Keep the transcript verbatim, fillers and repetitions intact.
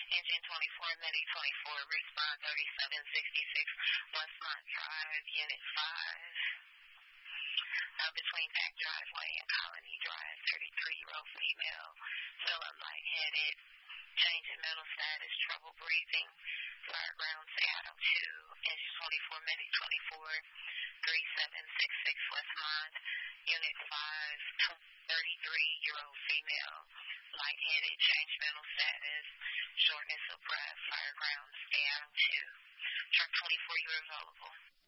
Engine twenty-four, Medic twenty-four, respond thirty-seven sixty-six, Westmont Drive, Unit five. Uh, between Pack Driveway and Colony Drive, thirty-three-year-old female, feeling lightheaded, change in mental status, trouble breathing, fire ground Seattle two, Engine twenty-four, Medic twenty-four, thirty-seven sixty-six, Westmont, Unit five, thirty-three-year-old female, lightheaded, change mental status, shortness of breath, fire ground Seattle two. Truck twenty-four, you're available.